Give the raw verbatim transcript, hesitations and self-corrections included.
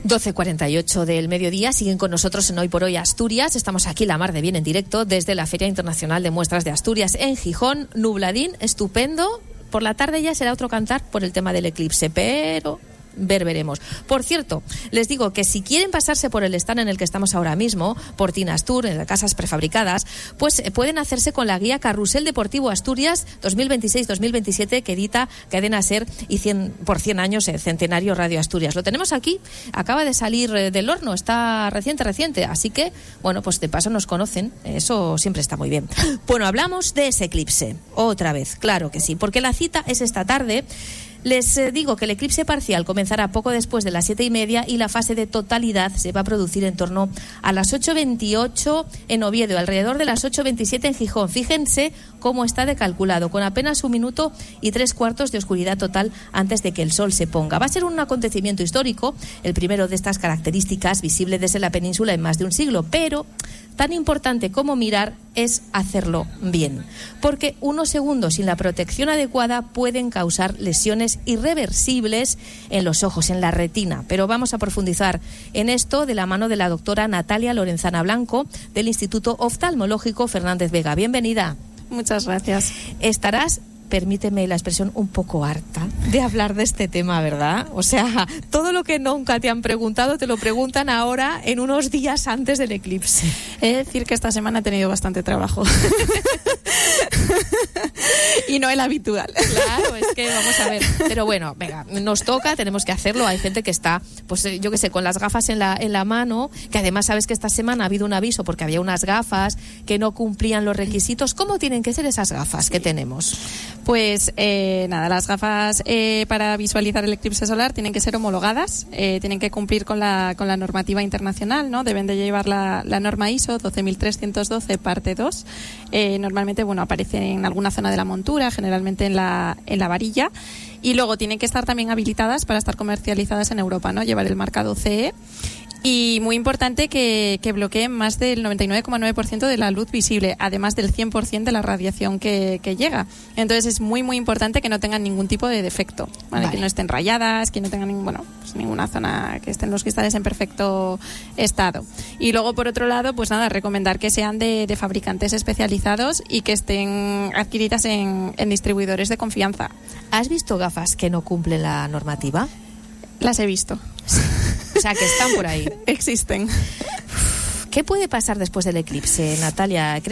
doce cuarenta y ocho del mediodía, siguen con nosotros en Hoy por Hoy Asturias. Estamos aquí la mar de bien en directo desde la Feria Internacional de Muestras de Asturias en Gijón. Nubladín, estupendo. Por la tarde ya será otro cantar por el tema del eclipse, pero ver veremos. Por cierto, les digo que si quieren pasarse por el stand en el que estamos ahora mismo, por Tinastur, en las casas prefabricadas, pues eh, pueden hacerse con la guía Carrusel Deportivo Asturias dos mil veintiséis dos mil veintisiete que edita Cadena SER y cien, por cien años el Centenario Radio Asturias. Lo tenemos aquí, acaba de salir eh, del horno, está reciente, reciente, así que, bueno, pues de paso nos conocen, eso siempre está muy bien. Bueno, hablamos de ese eclipse, otra vez, claro que sí, porque la cita es esta tarde. Les digo que el eclipse parcial comenzará poco después de las siete y media y la fase de totalidad se va a producir en torno a las ocho veintiocho en Oviedo, alrededor de las ocho veintisiete en Gijón. Fíjense cómo está de calculado, con apenas un minuto y tres cuartos de oscuridad total antes de que el sol se ponga. Va a ser un acontecimiento histórico, el primero de estas características, visible desde la península en más de un siglo, pero tan importante como mirar es hacerlo bien, porque unos segundos sin la protección adecuada pueden causar lesiones irreversibles en los ojos, en la retina. Pero vamos a profundizar en esto de la mano de la doctora Natalia Lorenzana Blanco del Instituto Oftalmológico Fernández Vega. Bienvenida. Muchas gracias. Estarás, permíteme la expresión, un poco harta de hablar de este tema, ¿verdad? O sea, todo lo que nunca te han preguntado te lo preguntan ahora en unos días antes del eclipse. He de decir que esta semana he tenido bastante trabajo. Y no el habitual. Claro, es que vamos a ver. Pero bueno, venga, nos toca, tenemos que hacerlo. Hay gente que está, pues yo qué sé, con las gafas en la, en la mano, que además sabes que esta semana ha habido un aviso porque había unas gafas que no cumplían los requisitos. ¿Cómo tienen que ser esas gafas que tenemos? Pues eh, nada, las gafas eh, para visualizar el eclipse solar tienen que ser homologadas, eh, tienen que cumplir con la, con la normativa internacional, ¿no? Deben de llevar la, la norma I S O doce mil trescientos doce parte dos. Eh, normalmente, bueno, aparece en alguna zona de la montura, generalmente en la, en la varilla. Y luego tienen que estar también habilitadas para estar comercializadas en Europa, ¿no? Llevar el marcado C E. Y muy importante que, que bloqueen más del noventa y nueve coma nueve por ciento de la luz visible, además del cien por ciento de la radiación que, que llega. Entonces es muy muy importante que no tengan ningún tipo de defecto, ¿vale? Vale. Que no estén rayadas, que no tengan ningún, bueno, pues ninguna zona, que estén los cristales en perfecto estado. Y luego por otro lado, pues nada, recomendar que sean de, de fabricantes especializados y que estén adquiridas en, en distribuidores de confianza. ¿Has visto gafas que no cumplen la normativa? Las he visto. O sea, que están por ahí. Existen. ¿Qué puede pasar después del eclipse, Natalia?